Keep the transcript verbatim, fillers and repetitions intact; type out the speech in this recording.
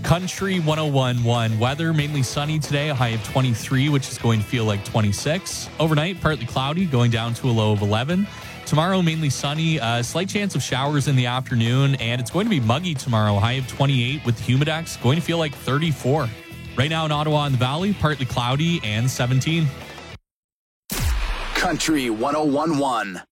Country one oh one point one. Weather mainly sunny today, a high of twenty-three, which is going to feel like twenty-six. Overnight, partly cloudy, going down to a low of eleven. Tomorrow, mainly sunny, a uh, slight chance of showers in the afternoon, and it's going to be muggy tomorrow, high of twenty-eight with humidex, going to feel like thirty-four. Right now in Ottawa and the Valley, partly cloudy and seventeen. Country one oh one point one.